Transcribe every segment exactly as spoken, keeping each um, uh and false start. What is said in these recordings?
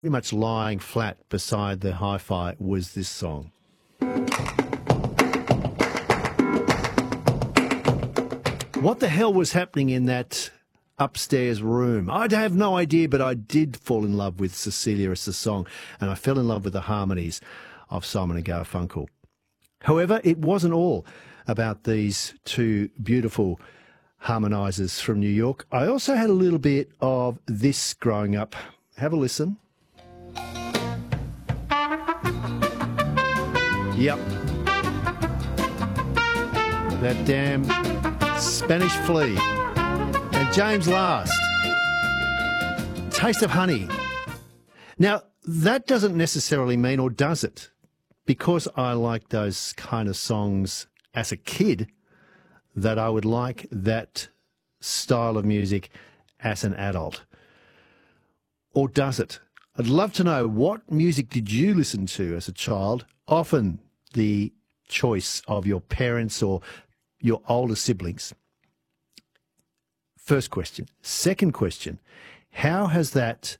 pretty much lying flat beside the hi-fi was this song. What the hell was happening in that upstairs room? I have no idea, but I did fall in love with Cecilia as the song, and I fell in love with the harmonies of Simon and Garfunkel. However, it wasn't all about these two beautiful harmonisers from New York. I also had a little bit of this growing up. Have a listen. Yep. That damn Spanish Flea. And James Last. Taste of Honey. Now, that doesn't necessarily mean, or does it, because I like those kind of songs as a kid, that I would like that style of music as an adult. Or does it? I'd love to know, what music did you listen to as a child? Often the choice of your parents or your older siblings. First question. Second question, how has that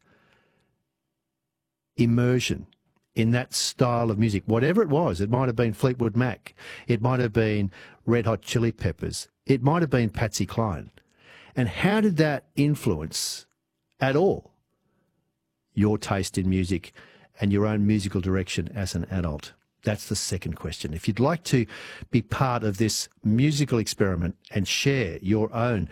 immersion in that style of music, whatever it was, it might have been Fleetwood Mac, it might have been Red Hot Chili Peppers, it might have been Patsy Cline, and how did that influence at all your taste in music and your own musical direction as an adult? That's the second question. If you'd like to be part of this musical experiment and share your own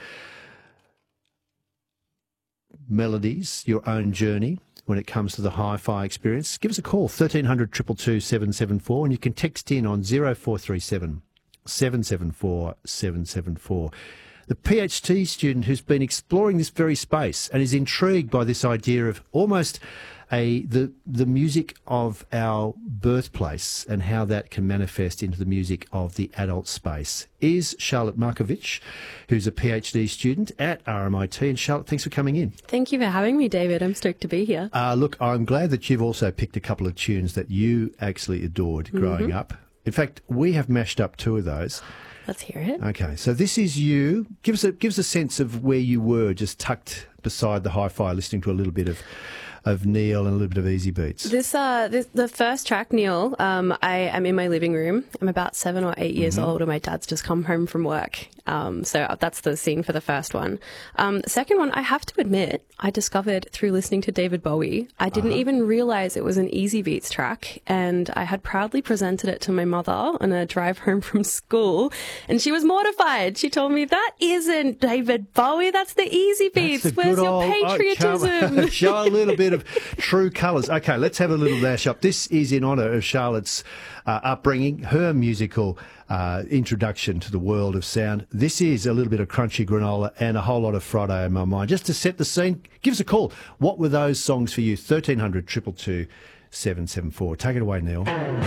melodies, your own journey when it comes to the hi-fi experience, give us a call, thirteen hundred, two two two, seven seven four, and you can text in on zero four three seven, seven seven four, seven seven four. The PhD student who's been exploring this very space and is intrigued by this idea of almost a the the music of our birthplace and how that can manifest into the music of the adult space is Charlotte Markovich, who's a PhD student at R M I T. And Charlotte, thanks for coming in. Thank you for having me, David. I'm stoked to be here. Uh, look, I'm glad that you've also picked a couple of tunes that you actually adored growing mm-hmm. up. In fact, we have mashed up two of those. Let's hear it. Okay, so this is you. Give us a, give us a sense of where you were, just tucked beside the hi-fi, listening to a little bit of of Neil and a little bit of Easy Beats. This, uh, this the first track, Neil, um, I am in my living room. I'm about seven or eight years mm-hmm. old, and my dad's just come home from work. Um, so that's the scene for the first one. Um, the second one, I have to admit, I discovered through listening to David Bowie. I didn't uh-huh. even realize it was an Easy Beats track, and I had proudly presented it to my mother on a drive home from school, and she was mortified. She told me, that isn't David Bowie, that's the Easy Beats. Where's your old, patriotism? Oh, show a little bit of true colours. Okay, let's have a little mashup. This is in honour of Charlotte's uh, upbringing, her musical uh, introduction to the world of sound. This is a little bit of Crunchy Granola and a whole lot of Friday in my mind. Just to set the scene, give us a call. What were those songs for you? thirteen hundred, two two two, seven seven four. Take it away, Neil.